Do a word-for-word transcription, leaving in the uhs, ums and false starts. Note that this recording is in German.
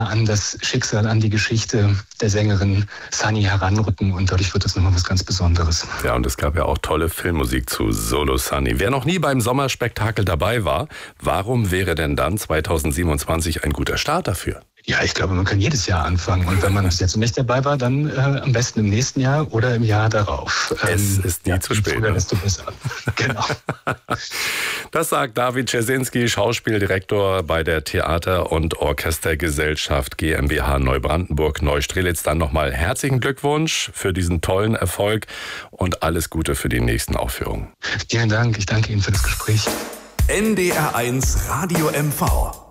an das Schicksal, an die Geschichte der Sängerin Sunny heranrücken und dadurch wird es nochmal was ganz Besonderes. Ja, und es gab ja auch tolle Filmmusik zu Solo Sunny. Wer noch nie beim Sommerspektakel dabei war, warum wäre denn dann zweitausendsiebenundzwanzig ein guter Start dafür? Ja, ich glaube, man kann jedes Jahr anfangen. Und wenn man bis jetzt noch nicht dabei war, dann äh, am besten im nächsten Jahr oder im Jahr darauf. Es ähm, ist nie ja, zu spät. Früher, desto besser. Genau. Das sagt David Czesinski, Schauspieldirektor bei der Theater- und Orchestergesellschaft GmbH Neubrandenburg-Neustrelitz. Dann nochmal herzlichen Glückwunsch für diesen tollen Erfolg und alles Gute für die nächsten Aufführungen. Vielen Dank. Ich danke Ihnen für das Gespräch. N D R eins Radio M V